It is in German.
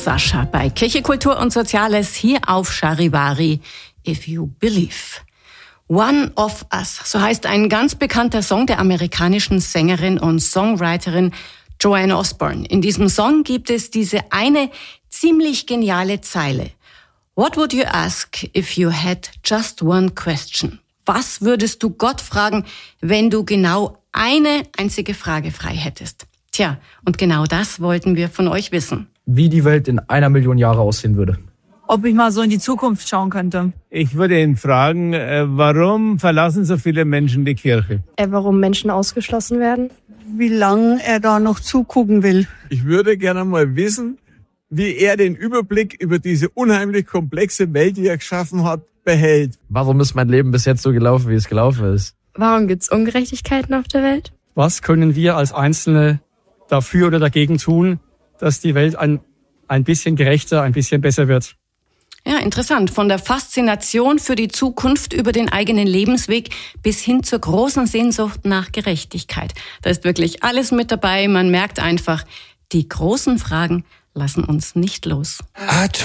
Sascha bei Kirche, Kultur und Soziales hier auf Charivari, If You Believe. One of Us, so heißt ein ganz bekannter Song der amerikanischen Sängerin und Songwriterin Joanne Osborne. In diesem Song gibt es diese eine ziemlich geniale Zeile. What would you ask if you had just one question? Was würdest du Gott fragen, wenn du genau eine einzige Frage frei hättest? Tja, und genau das wollten wir von euch wissen. Wie die Welt in 1 Million Jahre aussehen würde. Ob ich mal so in die Zukunft schauen könnte. Ich würde ihn fragen, warum verlassen so viele Menschen die Kirche? Warum Menschen ausgeschlossen werden? Wie lange er da noch zugucken will. Ich würde gerne mal wissen, wie er den Überblick über diese unheimlich komplexe Welt, die er geschaffen hat, behält. Warum ist mein Leben bis jetzt so gelaufen, wie es gelaufen ist? Warum gibt's Ungerechtigkeiten auf der Welt? Was können wir als Einzelne dafür oder dagegen tun, dass die Welt ein bisschen gerechter, ein bisschen besser wird? Ja, interessant. Von der Faszination für die Zukunft über den eigenen Lebensweg bis hin zur großen Sehnsucht nach Gerechtigkeit. Da ist wirklich alles mit dabei. Man merkt einfach, die großen Fragen lassen uns nicht los.